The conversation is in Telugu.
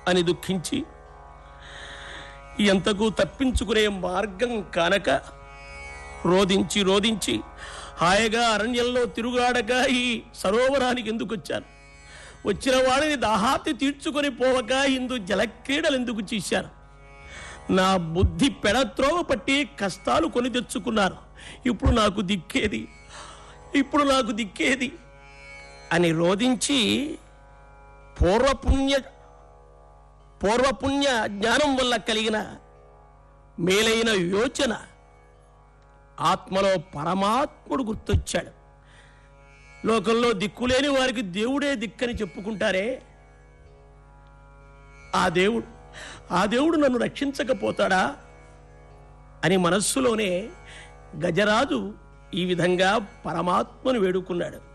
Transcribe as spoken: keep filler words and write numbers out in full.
అని దుఃఖించి ఎంతకు తప్పించుకునే మార్గం కానక రోధించి రోధించి హాయిగా అరణ్యంలో తిరుగాడగా ఈ సరోవరానికి ఎందుకు వచ్చాను? వచ్చిన వాడిని దాహార్తి తీర్చుకొని పోవక ఇందు జలక్రీడలు ఎందుకు చేశారు? నా బుద్ధి పెడత్రోవ పట్టి కష్టాలు కొని తెచ్చుకున్నారు. ఇప్పుడు నాకు దిక్కేది, ఇప్పుడు నాకు దిక్కేది అని రోధించి పూర్వపుణ్య పూర్వపుణ్య జ్ఞానం వల్ల కలిగిన మేలైన యోచన ఆత్మలో పరమాత్ముడు గుర్తొచ్చాడు. లోకంలో దిక్కులేని వారికి దేవుడే దిక్కని చెప్పుకుంటారే, ఆ దేవుడు ఆ దేవుడు నన్ను రక్షించకపోతాడా అని మనస్సులోనే గజరాజు ఈ విధంగా పరమాత్మను వేడుకున్నాడు.